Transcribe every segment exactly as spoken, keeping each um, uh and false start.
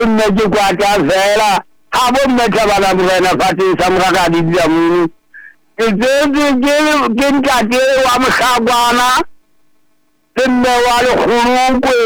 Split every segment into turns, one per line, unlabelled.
nne ke kwata fela ha bo mmetha bana morena fateng sa moraka di dia munu ke ke ke ke ntate wa mohlakwana ke nne wa le khurukwe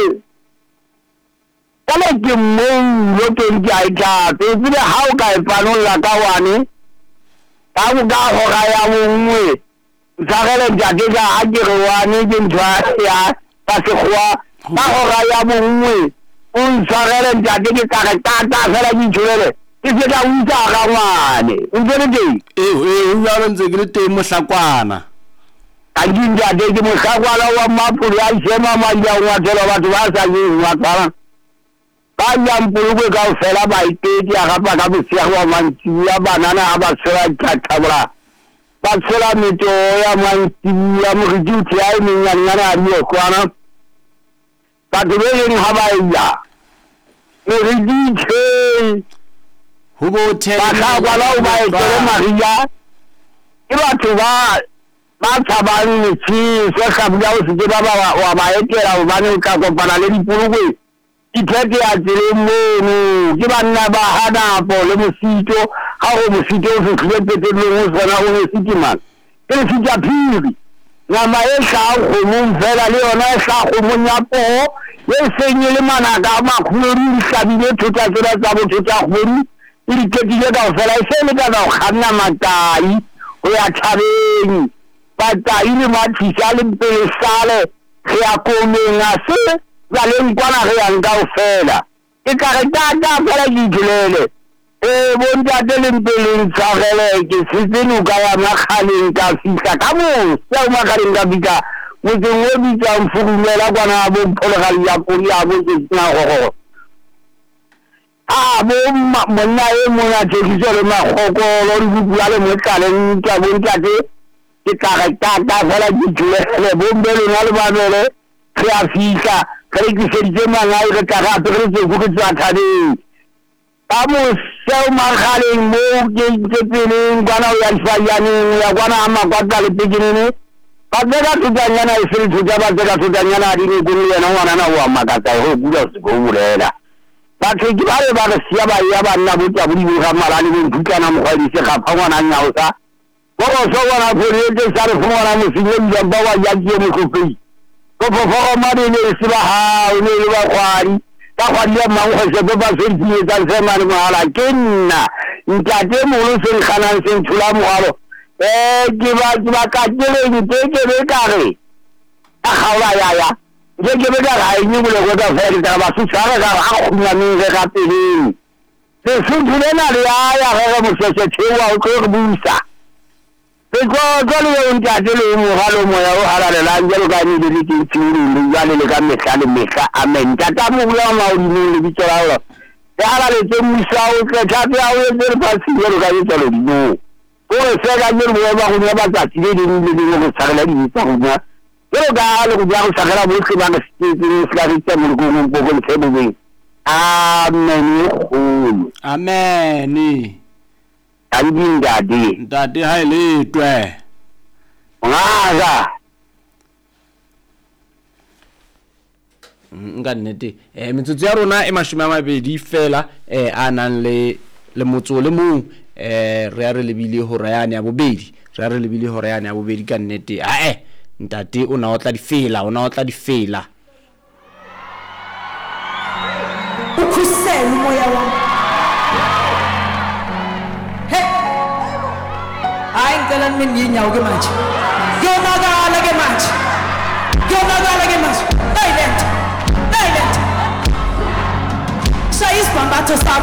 kale ke mong lo ke ke ai tla pe bile ha o ka e panolla ka wane ka go ka go ga ya mongwe sagele ntate ka a ke re wane ke ntwa ya ba se khwa ba go ga ya mongwe un sagele ntate ke ka ta ta fela di tshwele ke se ka uta ga ngwane o tsere ke
e e o ya ntse ke le teng mohlakwana
a di ntate ke mohlakwana wa mapuri a shema ma ya wa tshela batho ba sa ke wa tsara ba ya mpulukwe ka fela ba iteti a ga pa ka botsia wa mantsi ya banana a ba tshela thabula ba tshela meto ya mantsi ya mogitsi ya menyanyana a di kwana ba tebeleng ha ba ya re di tshe
ho bo the
ba ka kwa la ba e tsere maria ke batho ba ba tshabang metsi se ga bua o se ba ba wa ba etela ba ne ka kopana le dipulukwe ithete ya tsele mono ke banna ba hana po le mosito ha o mosito o se tletse le mo sona o ne sitimang ke se tja phiri na ma e sa go mo fela le ona sa go mo nyapo ye senye le manaka ma khuri sa bile thota tsela tsa botho tsa khuri e ke di ga fela se le ka go khanna matai o ya thabeng patai le ma tshisa le pele sale ge a komenga se ya le nkwana ge ya nka fela ke ka re tata fela di dilele e bonta de le pele tsagele ke sitseno ka ya makhaleng ka fisa ka mo se o makhaleng ka bika mo ke mo bitsa mfurumela kwana bo phologali ya poli ya bo tsena go a bo monna e mona tsekiso le magoko lo di bua le motsaleng ka bontate ke ka re tata fela di dilele bo mbele na le babele ke a fisa kare ke se di manga e ka ga pere tse go tsa thadeng ba mo se o makhaleng mo ke ke pele ngwana ya tshwayane ya kwana ama kwa ka le pekine ba ga tutanyana e se tuta ba ga tutanyana di ni gulu ya ngwana na wa makata ho bula se go bulela ba ke ke ba ba ga sia ba ya ba nna botsa bodi go malane go tutana mo ga di se ga phangwana nya o sa go go so wana phore ke sa re phangwana mo se ya ba wa ya ke mo go pe go go go ma di le se ba ha o ne ba kwari ka kwari ya mang go se ba se di tsa se ma le mala ke nna ntate mo lo se khana se tshula mo alo eh ke ba ke ba ka tele ni te ke be ka re a khaula ya ya ke ke be ka ga ni mo le go da fe da ba su tsara ga a go na ni ga pele se su tshule na le ya ya ga mo se se tshwa o ko busa se go go le ntate le mo ga lo mo ya o hala le la ngelo ka ni le ke tshulu le ya le ka me ka le me ka amen tata mo la ma o ni le bitsa la ya hala le ke musa o ke tata ya o le ba si ngelo ka ni tsalo no o se ga ni mo ba go ba tsa tile di ni le go tsagela di tsa go ba pero ga le go ja go tsagela mo ke ba ga se se ga ri tsa mo go mo go le se bo amen
amen
Andin dadi.
Dadi hai le twe.
Ngaga.
Nga nnete eh metsotso ya rona e mashome a mabedi fela eh a nang le le motso le mong eh re a re lebile hore yana ya bobedi re a re lebile hore yana ya bobedi ka nnete a eh ntate o na o tla di fela o na o tla di fela
ukhusela umoya wami hey hayi ngicela nimi nginyawo ke manje